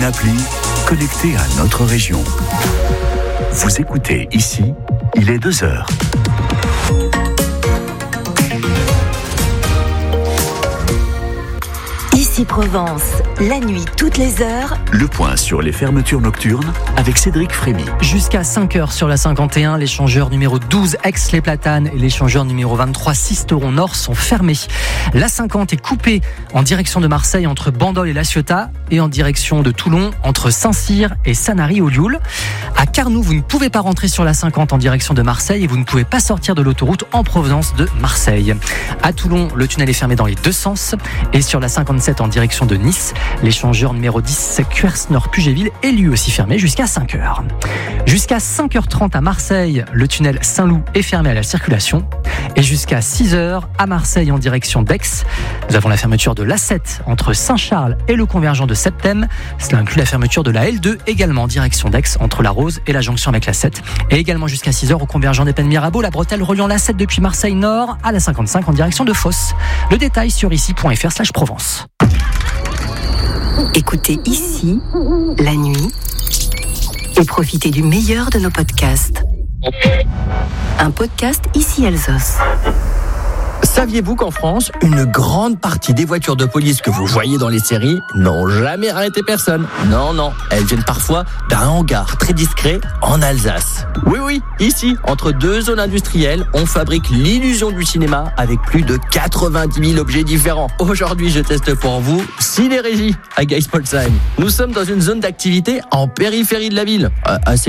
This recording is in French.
Appli connectée à notre région. Vous écoutez ici, il est 2h. Ici Provence, la nuit toutes les heures. Le point sur les fermetures nocturnes avec Cédric Frémy. Jusqu'à 5h sur la 51, l'échangeur numéro 12 Aix-les Platanes et l'échangeur numéro 23 Sisteron Nord sont fermés. La 50 est coupée en direction de Marseille entre Bandol et La Ciotat et en direction de Toulon entre Saint-Cyr et Sanary-Olioul. À Carnoux, vous ne pouvez pas rentrer sur la 50 en direction de Marseille et vous ne pouvez pas sortir de l'autoroute en provenance de Marseille. À Toulon, le tunnel est fermé dans les deux sens et sur la 57 en direction de Nice, l'échangeur numéro 10 Cuers Nord-Pugéville est lui aussi fermé jusqu'à 5h. Jusqu'à 5h30 à Marseille, le tunnel Saint-Loup est fermé à la circulation et jusqu'à 6h à Marseille en direction d'Aix. Nous avons la fermeture de l'A7 entre Saint-Charles et le convergent de Septem. Cela inclut la fermeture de la L2 également en direction d'Aix entre La Rose et la jonction avec l'A7 et également jusqu'à 6h au convergent des Pennes Mirabeau, la bretelle reliant l'A7 depuis Marseille Nord à la 55 en direction de Fos. Le détail sur ici.fr/Provence. Écoutez ici, la nuit, et profitez du meilleur de nos podcasts. Un podcast Ici Alsos. Saviez-vous qu'en France, une grande partie des voitures de police que vous voyez dans les séries n'ont jamais arrêté personne? Non, elles viennent parfois d'un hangar très discret en Alsace. Oui, ici, entre deux zones industrielles, on fabrique l'illusion du cinéma avec plus de 90 000 objets différents. Aujourd'hui, je teste pour vous Ciné-Régie à Geispolsheim. Nous sommes dans une zone d'activité en périphérie de la ville, assez